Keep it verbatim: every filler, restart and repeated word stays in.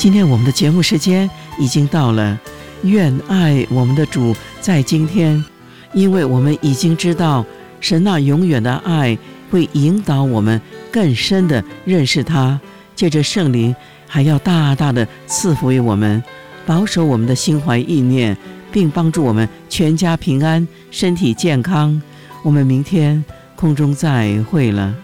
今天我们的节目时间已经到了，愿爱我们的主在今天，因为我们已经知道神那永远的爱会引导我们更深的认识他，借着圣灵还要大大的赐福于我们，保守我们的心怀意念，并帮助我们全家平安，身体健康。我们明天空中再会了。